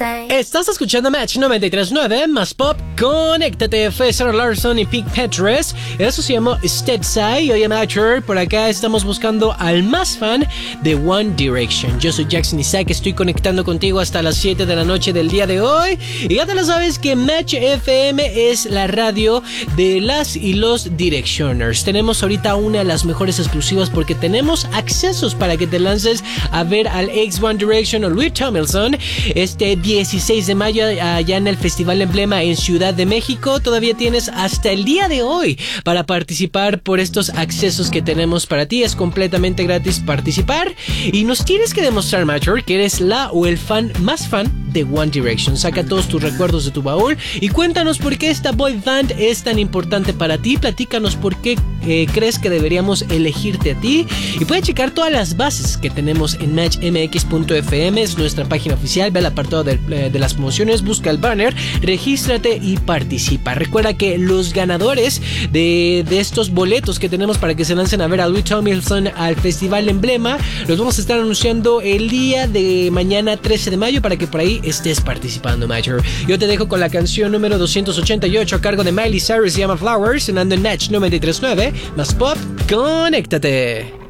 Estás escuchando Match 93.9 más pop. Conéctate, fue Sarah Larson y Pete Petres. Eso se llamó Steadside. Oye, Matcher, por acá estamos buscando al más fan de One Direction. Yo soy Jackson Isaac, estoy conectando contigo hasta las 7 de la noche del día de hoy. Y ya te lo sabes que Match FM es la radio de las y los Directioners. Tenemos ahorita una de las mejores exclusivas porque tenemos accesos para que te lances a ver al ex One Direction o Louis Tomlinson este 16 de mayo allá en el Festival Emblema en Ciudad de México. Todavía tienes hasta el día de hoy para participar por estos accesos que tenemos para ti. Es completamente gratis participar y nos tienes que demostrar, Matcher, que eres la o el fan más fan de One Direction. Saca todos tus recuerdos de tu baúl y cuéntanos por qué esta boy band es tan importante para ti. Platícanos por qué crees que deberíamos elegirte a ti y puedes checar todas las bases que tenemos en matchmx.fm. Es nuestra página oficial. Ve al apartado de las promociones, busca el banner, regístrate y participa. Recuerda que los ganadores de estos boletos que tenemos para que se lancen a ver a Louis Tomlinson al Festival Emblema los vamos a estar anunciando el día de mañana 13 de mayo para que por ahí estés participando, Matcher. Yo te dejo con la canción número 288 a cargo de Miley Cyrus, se llama Flowers, sonando en Match 93.9 más pop. Conéctate.